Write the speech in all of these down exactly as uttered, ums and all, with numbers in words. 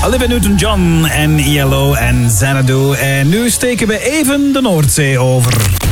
Olivia Newton-John en E L O en Xanadu. En nu steken we even de Noordzee over.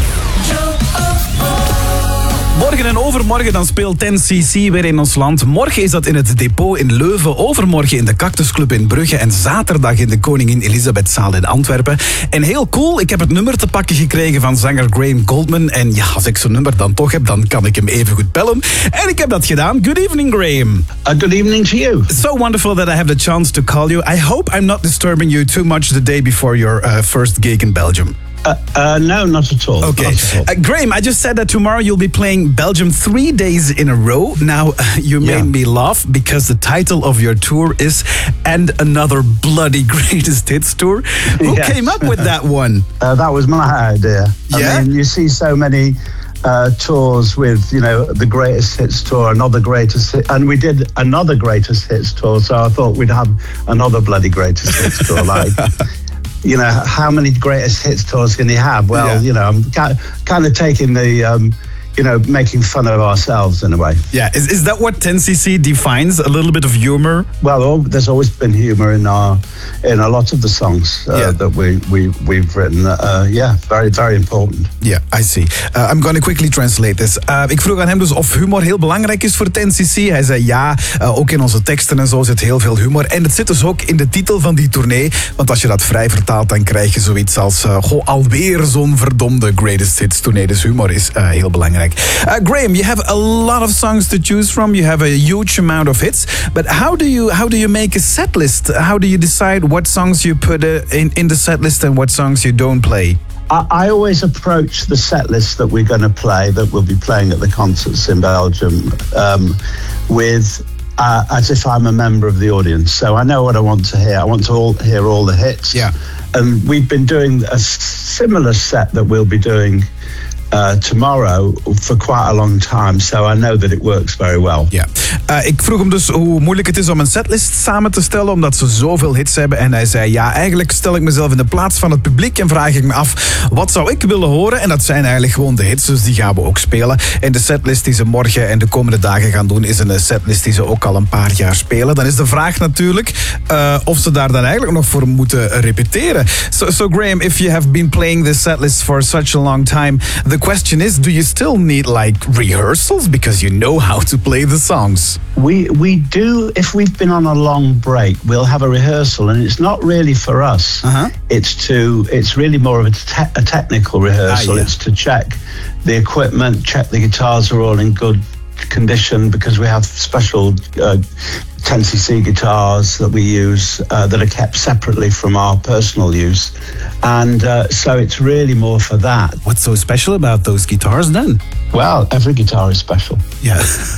Morgen en overmorgen dan speelt ten C C weer in ons land. Morgen is dat in het Depot in Leuven, overmorgen in de Cactus Club in Brugge en zaterdag in de Koningin Elisabethzaal in Antwerpen. En heel cool, ik heb het nummer te pakken gekregen van zanger Graham Goldman. En ja, als ik zo'n nummer dan toch heb, dan kan ik hem even goed bellen. En ik heb dat gedaan. Good evening, Graham. Uh, good evening to you. So wonderful that I have the chance to call you. I hope I'm not disturbing you too much the day before your uh, first gig in Belgium. Uh, uh, no, not at all. Okay. At all. Uh, Graham, I just said that tomorrow you'll be playing Belgium three days in a row. Now, uh, you made Yeah. me laugh because the title of your tour is And Another Bloody Greatest Hits Tour. Who Yes. came up with that one? Uh, that was my idea. Yeah? I mean, you see so many uh, tours with, you know, the greatest hits tour, another greatest hit, and we did another greatest hits tour, so I thought we'd have another bloody greatest hits tour. Like, you know, how many greatest hits tours can you have? Well, Yeah. you know, I'm kind kind of taking the, um, you know, making fun of ourselves in a way. Yeah, is, is that what ten C C defines? A little bit of humor? Well, al- there's always been humor in our in a lot of the songs uh, Yeah. that we, we, we've written. Uh, yeah, very, very important. Yeah, I see. Uh, I'm going to quickly translate this. Uh, ik vroeg aan hem dus of humor heel belangrijk is voor ten C C. Hij zei ja, uh, ook in onze teksten en zo zit heel veel humor. En het zit dus ook in de titel van die tournee. Want als je dat vrij vertaalt, dan krijg je zoiets als... Uh, goh, alweer zo'n verdomde greatest hits tournee. Dus humor is uh, heel belangrijk. Uh, Graham, you have a lot of songs to choose from. You have a huge amount of hits. But how do you how do you make a set list? How do you decide what songs you put uh, in, in the set list and what songs you don't play? I, I always approach the set list that we're going to play, that we'll be playing at the concerts in Belgium, um, with uh, as if I'm a member of the audience. So I know what I want to hear. I want to all, hear all the hits. Yeah. And we've been doing a similar set that we'll be doing Uh, tomorrow for quite a long time, so I know that it works very well. Ja. Uh, ik vroeg hem dus hoe moeilijk het is om een setlist samen te stellen, omdat ze zoveel hits hebben. En hij zei, ja, eigenlijk stel ik mezelf in de plaats van het publiek en vraag ik me af, wat zou ik willen horen? En dat zijn eigenlijk gewoon de hits, dus die gaan we ook spelen. En de setlist die ze morgen en de komende dagen gaan doen, is een setlist die ze ook al een paar jaar spelen. Dan is de vraag natuurlijk uh, of ze daar dan eigenlijk nog voor moeten repeteren. So, so Graham, if you have been playing this setlist for such a long time, the question is, do you still need like rehearsals because you know how to play the songs? We we do. If we've been on a long break, we'll have a rehearsal, and it's not really for us. Uh-huh. It's to. It's really more of a, te- a technical rehearsal. Ah, yeah. It's to check the equipment, check the guitars are all in good condition, because we have special uh, ten C C guitars that we use uh, that are kept separately from our personal use, and uh, so it's really more for that. What's so special about those guitars then? Well, every guitar is special. Yeah.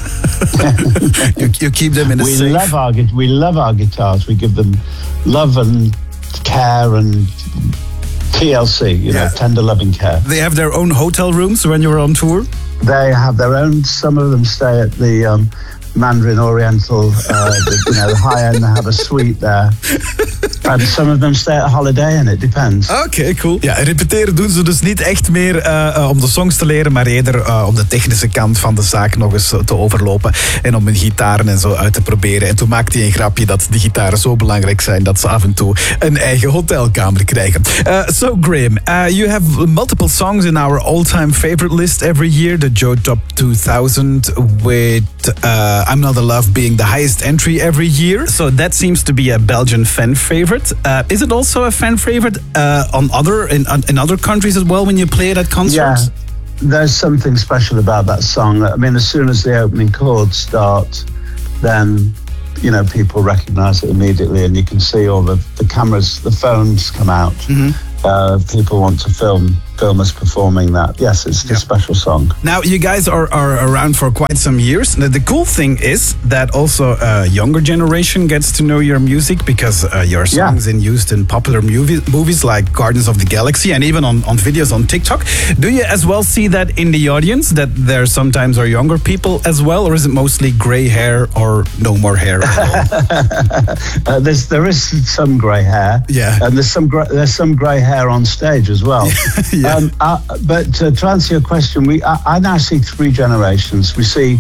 you, you keep them in a we safe... love our gu- we love our guitars. We give them love and care and T L C, you Yeah. know, tender loving care. They have their own hotel rooms when you're on tour? They have their own. Some of them stay at the um, Mandarin Oriental, uh, the, you know, the high end. They have a suite there, and some of them stay at Holiday Inn. It depends. Oké, okay, cool. Ja, repeteren doen ze dus niet echt meer uh, uh, om de songs te leren, maar eerder uh, om de technische kant van de zaak nog eens te overlopen en om hun gitaren en zo uit te proberen. En toen maakte hij een grapje dat de gitaren zo belangrijk zijn dat ze af en toe een eigen hotelkamer krijgen. Uh, so Graham, uh, you have multiple songs in our all-time favorite list every year, the Joe Top two thousand, with uh, I'm Not in Love being the highest entry every year. So that seems to be a Belgian fan favorite. Uh, is it also a fan favorite uh, on other in, in other countries as well when you play it at concerts? Yeah, there's something special about that song. I mean, as soon as the opening chords start, then you know people recognize it immediately, and you can see all the, the cameras, the phones come out. Mm-hmm. Uh, people want to film film us performing that. Yes, it's a Yeah. special song. Now, you guys are, are around for quite some years. The, the cool thing is that also a younger generation gets to know your music, because uh, your songs Yeah. are used in popular movie, movies like Guardians of the Galaxy, and even on, on videos on TikTok. Do you as well see that in the audience, that there sometimes are younger people as well, or is it mostly gray hair or no more hair at all? uh, there's there is some grey hair, Yeah. and there's some gr- there's some grey hair on stage as well. Yeah. Um, uh, but uh, to answer your question, we I, I now see three generations. We see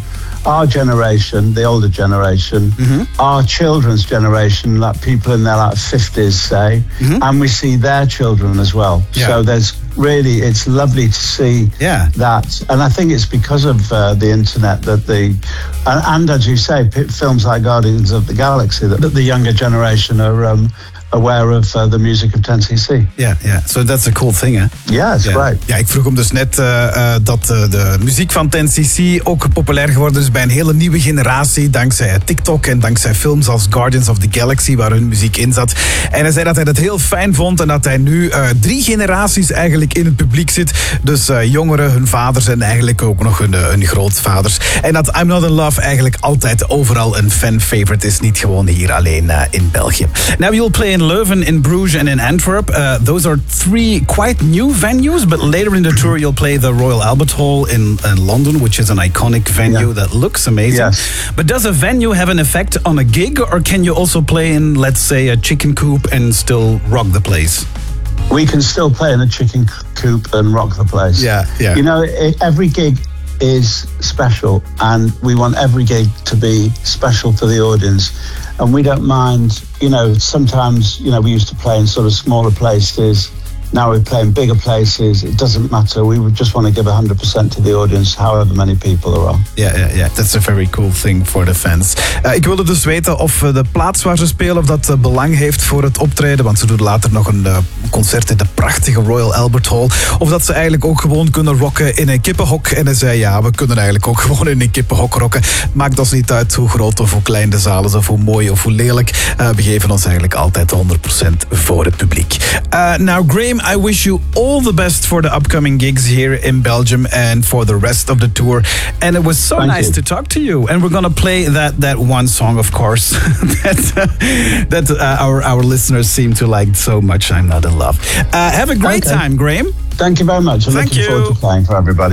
our generation, the older generation, mm-hmm. our children's generation, like people in their like fifties, say, mm-hmm. and we see their children as well. Yeah. So there's really, it's lovely to see yeah. that. And I think it's because of uh, the internet that the, and, and as you say, p- films like Guardians of the Galaxy, that, that the younger generation are um, aware of uh, the music of ten C C. Ja, ja. So that's a cool thing, hè? Yeah, it's ja. right. Ja, ik vroeg hem dus net uh, uh, dat uh, de muziek van ten C C ook populair geworden is bij een hele nieuwe generatie, dankzij TikTok en dankzij films als Guardians of the Galaxy, waar hun muziek in zat. En hij zei dat hij dat heel fijn vond en dat hij nu uh, drie generaties eigenlijk in het publiek zit. Dus uh, jongeren, hun vaders en eigenlijk ook nog hun, uh, hun grootvaders. En dat I'm Not In Love eigenlijk altijd overal een fan-favorite is, niet gewoon hier alleen uh, in België. Now you'll play in Leuven, in Bruges and in Antwerp. Uh, those are three quite new venues, but later in the tour you'll play the Royal Albert Hall in, in London, which is an iconic venue yeah. that looks amazing. Yes. But does a venue have an effect on a gig, or can you also play in, let's say, a chicken coop and still rock the place? We can still play in a chicken coop and rock the place. Yeah, yeah. You know, it, every gig is special, and we want every gig to be special to the audience. And we don't mind, you know, sometimes, you know, we used to play in sort of smaller places. Now we play in bigger places. It doesn't matter. We would just want to give one hundred percent to the audience, however many people there are. Ja, ja, ja. That's a very cool thing for the fans. Uh, ik wilde dus weten of uh, de plaats waar ze spelen, of dat uh, belang heeft voor het optreden. Want ze doen later nog een uh, concert in de prachtige Royal Albert Hall. Of dat ze eigenlijk ook gewoon kunnen rocken in een kippenhok. En hij zei, ja, we kunnen eigenlijk ook gewoon in een kippenhok rocken. Maakt ons niet uit hoe groot of hoe klein de zaal is, of hoe mooi of hoe lelijk. Uh, we geven ons eigenlijk altijd honderd procent voor het publiek. Uh, now, Graham, I wish you all the best for the upcoming gigs here in Belgium and for the rest of the tour. And it was so Thank nice you. to talk to you. And we're going to play that that one song, of course, that uh, that uh, our our listeners seem to like so much. I'm Not In Love. Uh, have a great Okay. time, Graham. Thank you very much. I'm Thank looking you. forward to playing for everybody.